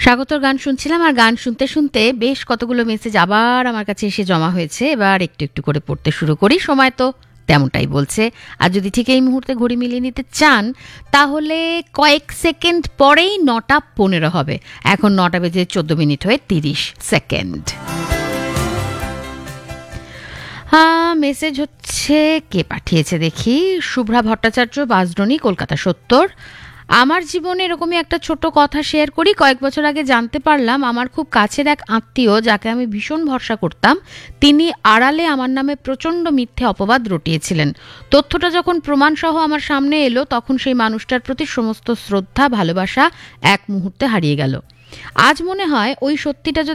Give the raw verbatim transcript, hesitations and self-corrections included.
স্বাগতর গান শুনছিলাম, আর গান শুনতে শুনতে বেশ কতগুলো মেসেজ আবার আমার কাছে এসে জমা হয়েছে। এবার একটু একটু করে পড়তে শুরু করি, সময় তো তেমনটাই বলছে। আর যদি ঠিক এই মুহূর্তে ঘড়ি মিলিয়ে নিতে চান তাহলে কয়েক সেকেন্ড পরেই নটা পনেরো হবে। এখন নটা বেজে চোদ্দ মিনিট হয়ে তিরিশ সেকেন্ড। হ্যাঁ, মেসেজ হচ্ছে, কে পাঠিয়েছে দেখি। শুভ্রা ভট্টাচার্য, বাঁশদ্রোণী, কলকাতা সত্তর। আমার জীবনে এরকমই একটা ছোট কথা শেয়ার করি। কয়েক বছর আগে জানতে পারলাম আমার খুব কাছের এক আত্মীয়, যাকে আমি ভীষণ ভরসা করতাম, তিনি আড়ালে আমার নামে প্রচণ্ড মিথ্যে অপবাদ রটিয়েছিলেন। তথ্যটা যখন প্রমাণসহ আমার সামনে এলো তখন সেই মানুষটার প্রতি সমস্ত শ্রদ্ধা ভালোবাসা এক মুহূর্তে হারিয়ে গেল। আজ মনে হয় ওই সত্যিটা যদি